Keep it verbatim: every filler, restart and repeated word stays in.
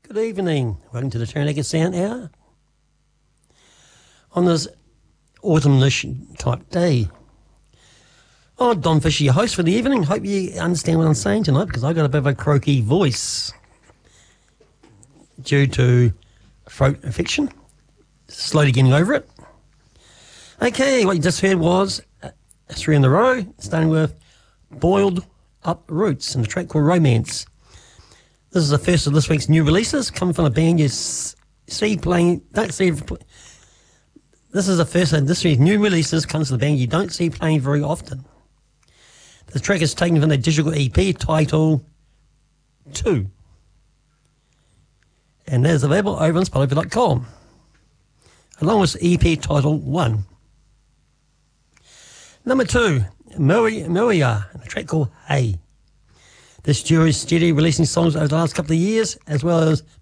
Good evening. Welcome to the Taranaki Sound Hour on this autumnish type day. Oh, Don Fisher, your host for the evening. Hope you understand what I'm saying tonight because I've got a bit of a croaky voice due to throat infection. Slowly getting over it. Okay, what you just heard was uh, three in a row, starting with Boiled Up Roots and the track called Romance. This is the first of this week's new releases, coming from a band you see playing, don't see. This is the first of this week's new releases, comes from a band you don't see playing very often. The track is taken from their digital E P titled Two. And that is available over on Spotify dot com, along with the E P titled One. Number two, Moria, and a track called Hey. This duo is steady releasing songs over the last couple of years, as well as